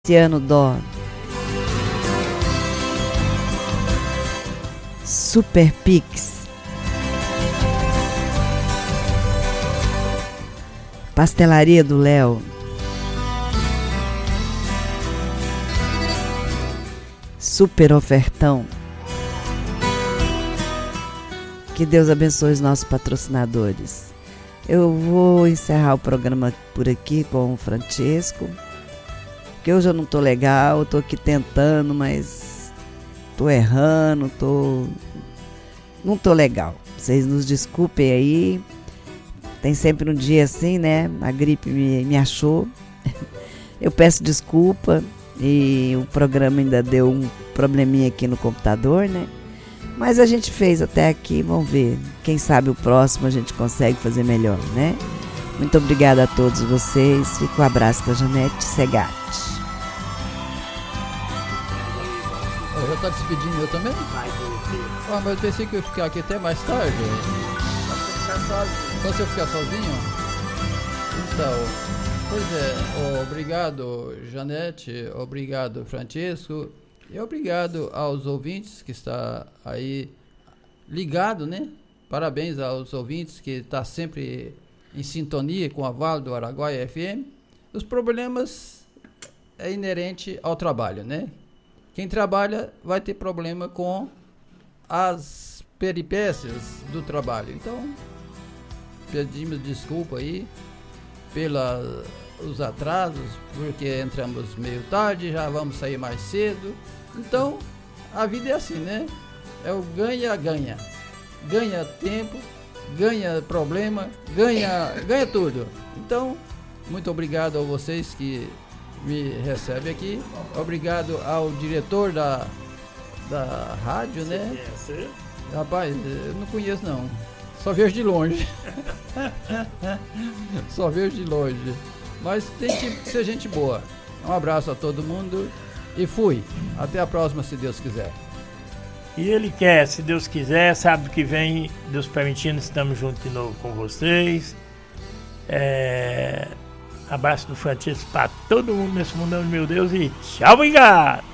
Luciano Dó. Super Pix. Pastelaria do Léo. Super Ofertão. Que Deus abençoe os nossos patrocinadores. Eu vou encerrar o programa por aqui com o Francesco, porque hoje eu não tô legal, eu tô aqui tentando, mas tô errando, não tô legal. Vocês nos desculpem aí. Tem sempre um dia assim, né? A gripe me achou. Eu peço desculpa e o programa ainda deu um probleminha aqui no computador, né? Mas a gente fez até aqui, vamos ver. Quem sabe o próximo a gente consegue fazer melhor, né? Muito obrigada a todos vocês. Fica um abraço da Janete Segatti. Já tá despedindo eu também? Mas eu pensei que eu ia ficar aqui até mais tarde. Só se eu ficar sozinho? Então, pois é, obrigado Janete, obrigado Francesco e obrigado aos ouvintes que está aí ligado, né? Parabéns aos ouvintes que está sempre em sintonia com a Vale do Araguaia FM. Os problemas é inerente ao trabalho, né? Quem trabalha vai ter problema com as peripécias do trabalho. Então, pedimos desculpa aí pelos atrasos, porque entramos meio tarde, já vamos sair mais cedo. Então, a vida é assim, né? É o ganha-ganha. Ganha tempo, ganha problema, ganha tudo. Então, muito obrigado a vocês que me recebem aqui. Obrigado ao diretor da rádio, né? Rapaz, eu não conheço não. Só vejo de longe. Só vejo de longe. Mas tem que ser gente boa. Um abraço a todo mundo e fui. Até a próxima, se Deus quiser. E Ele quer, se Deus quiser, sábado que vem, Deus permitindo, estamos juntos de novo com vocês. Abraço do Francisco para todo mundo nesse mundão, meu Deus, e tchau, obrigado!